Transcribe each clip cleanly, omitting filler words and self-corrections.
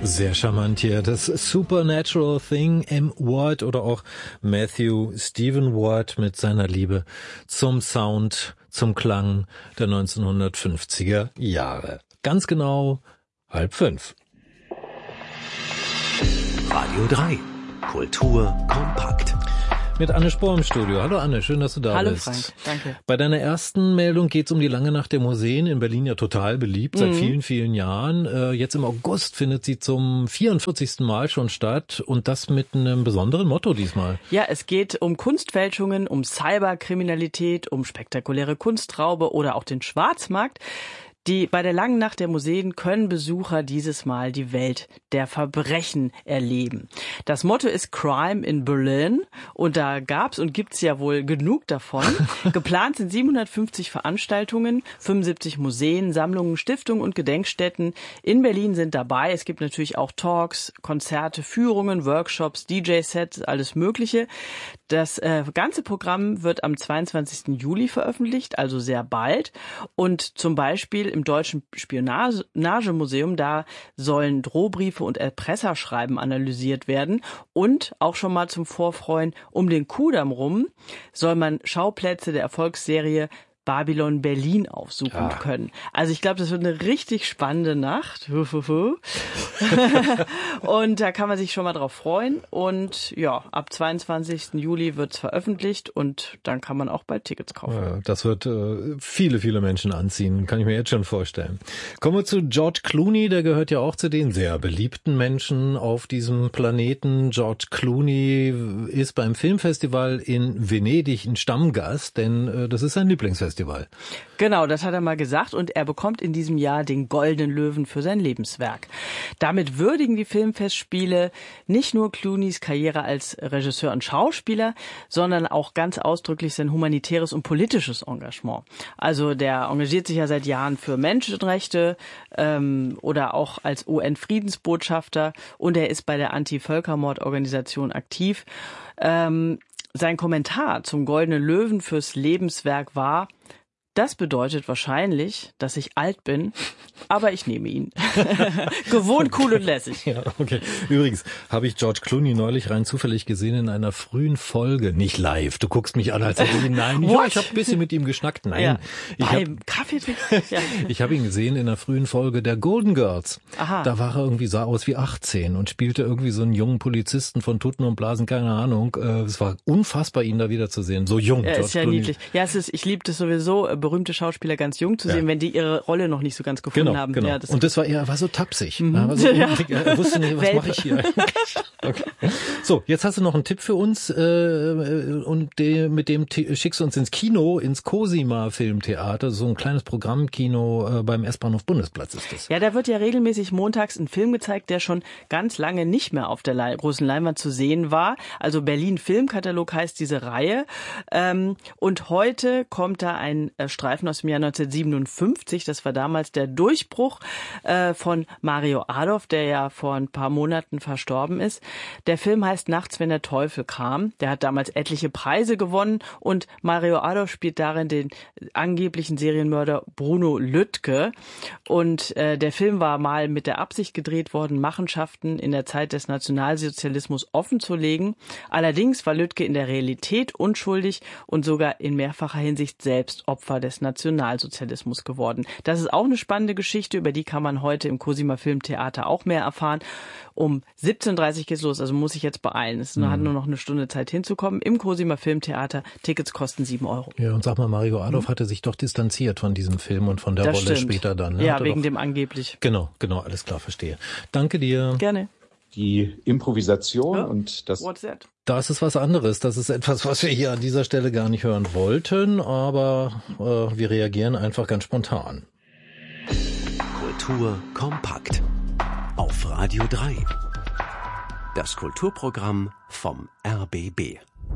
Sehr charmant hier. Das Supernatural Thing, M. Ward oder auch Matthew Stephen Ward mit seiner Liebe zum Sound, zum Klang der 1950er Jahre. Ganz genau 4:30. Radio 3. Kultur kompakt. Mit Anne Spohr im Studio. Hallo Anne, schön, dass du da bist. Hallo Frank, danke. Bei deiner ersten Meldung geht es um die lange Nacht der Museen, in Berlin ja total beliebt, seit vielen, vielen Jahren. Jetzt im August findet sie zum 44. Mal schon statt und das mit einem besonderen Motto diesmal. Ja, es geht um Kunstfälschungen, um Cyberkriminalität, um spektakuläre Kunstraube oder auch den Schwarzmarkt. Bei der langen Nacht der Museen können Besucher dieses Mal die Welt der Verbrechen erleben. Das Motto ist Crime in Berlin und da gab's und gibt's ja wohl genug davon. Geplant sind 750 Veranstaltungen, 75 Museen, Sammlungen, Stiftungen und Gedenkstätten in Berlin sind dabei. Es gibt natürlich auch Talks, Konzerte, Führungen, Workshops, DJ-Sets, alles Mögliche. Das ganze Programm wird am 22. Juli veröffentlicht, also sehr bald. Und zum Beispiel im Deutschen Spionagemuseum, da sollen Drohbriefe und Erpresserschreiben analysiert werden. Und auch schon mal zum Vorfreuen um den Kudamm rum soll man Schauplätze der Erfolgsserie Babylon Berlin aufsuchen können. Also ich glaube, das wird eine richtig spannende Nacht. Und da kann man sich schon mal drauf freuen. Und ja, ab 22. Juli wird's veröffentlicht und dann kann man auch bald Tickets kaufen. Ja, das wird viele, viele Menschen anziehen, kann ich mir jetzt schon vorstellen. Kommen wir zu George Clooney, der gehört ja auch zu den sehr beliebten Menschen auf diesem Planeten. George Clooney ist beim Filmfestival in Venedig ein Stammgast, denn das ist sein Lieblingsfestival. Genau, das hat er mal gesagt und er bekommt in diesem Jahr den Goldenen Löwen für sein Lebenswerk. Damit würdigen die Filmfestspiele nicht nur Clooneys Karriere als Regisseur und Schauspieler, sondern auch ganz ausdrücklich sein humanitäres und politisches Engagement. Also der engagiert sich ja seit Jahren für Menschenrechte oder auch als UN-Friedensbotschafter und er ist bei der Anti-Völkermord-Organisation aktiv. Sein Kommentar zum Goldenen Löwen fürs Lebenswerk war: Das bedeutet wahrscheinlich, dass ich alt bin, aber ich nehme ihn. Gewohnt cool und lässig. Ja, okay. Übrigens habe ich George Clooney neulich rein zufällig gesehen in einer frühen Folge. Nicht live. Du guckst mich an, als hätte ich ihn. Nein, ja, ich habe ein bisschen mit ihm geschnackt. Nein. Ja. Beim Kaffee. Ja. Ich habe ihn gesehen in einer frühen Folge der Golden Girls. Aha. Da war er irgendwie, sah aus wie 18 und spielte irgendwie so einen jungen Polizisten von Tutten und Blasen, keine Ahnung. Es war unfassbar, ihn da wiederzusehen. So jung. Er ist ja Clooney. niedlich. Ja, ich liebe das sowieso, berühmte Schauspieler ganz jung zu sehen, wenn die ihre Rolle noch nicht so ganz gefunden haben. Genau. Ja, Und er war so tapsig. Er war so er wusste nicht, was mache ich hier? Okay. So, jetzt hast du noch einen Tipp für uns und mit dem schickst du uns ins Kino, ins Cosima Filmtheater, so ein kleines Programmkino beim S-Bahnhof Bundesplatz ist das. Ja, da wird ja regelmäßig montags ein Film gezeigt, der schon ganz lange nicht mehr auf der großen Leinwand zu sehen war. Also Berlin Filmkatalog heißt diese Reihe. Und heute kommt da ein Streifen aus dem Jahr 1957. Das war damals der Durchbruch von Mario Adorf, der ja vor ein paar Monaten verstorben ist. Der Film heißt Nachts, wenn der Teufel kam. Der hat damals etliche Preise gewonnen und Mario Adorf spielt darin den angeblichen Serienmörder Bruno Lüttke. Und der Film war mal mit der Absicht gedreht worden, Machenschaften in der Zeit des Nationalsozialismus offenzulegen. Allerdings war Lüttke in der Realität unschuldig und sogar in mehrfacher Hinsicht selbst Opfer des Nationalsozialismus geworden. Das ist auch eine spannende Geschichte, über die kann man heute im Cosima Filmtheater auch mehr erfahren. Um 17:30 geht's los, also muss ich jetzt beeilen. Es hat nur noch eine Stunde Zeit hinzukommen. Im Cosima Filmtheater. Tickets kosten 7 €. Ja, und sag mal, Mario Adorf hatte sich doch distanziert von diesem Film und von der Das Rolle stimmt. später dann. Ne? Ja, wegen dem angeblich. Genau, alles klar, verstehe. Danke dir. Gerne. Die Improvisation und das... What's that? Das ist was anderes. Das ist etwas, was wir hier an dieser Stelle gar nicht hören wollten, aber wir reagieren einfach ganz spontan. Kultur kompakt. Auf Radio 3. Das Kulturprogramm vom RBB.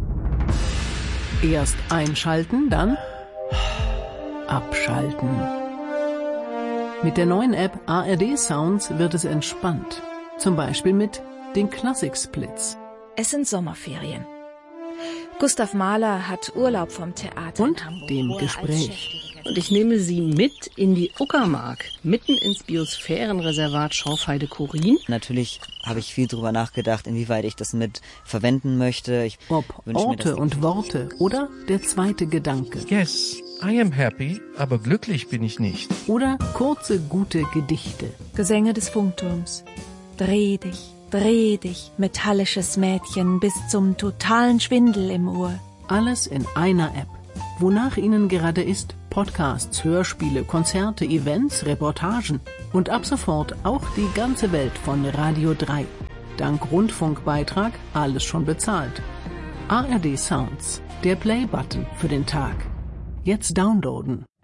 Erst einschalten, dann abschalten. Mit der neuen App ARD Sounds wird es entspannt. Zum Beispiel mit den Klassik-Splits. Es sind Sommerferien. Gustav Mahler hat Urlaub vom Theater Und in Hamburg, dem wo er als Gespräch. Chefdirigent Und ich nehme Sie mit in die Uckermark, mitten ins Biosphärenreservat Schorfheide-Chorin. Natürlich habe ich viel drüber nachgedacht, inwieweit ich das mit verwenden möchte. Ich Ob wünsche mir, dass Orte und Worte oder der zweite Gedanke. Yes, I am happy, aber glücklich bin ich nicht. Oder kurze, gute Gedichte. Gesänge des Funkturms. Dreh dich, metallisches Mädchen, bis zum totalen Schwindel im Ohr. Alles in einer App. Wonach Ihnen gerade ist, Podcasts, Hörspiele, Konzerte, Events, Reportagen und ab sofort auch die ganze Welt von Radio 3. Dank Rundfunkbeitrag alles schon bezahlt. ARD Sounds, der Play-Button für den Tag. Jetzt downloaden.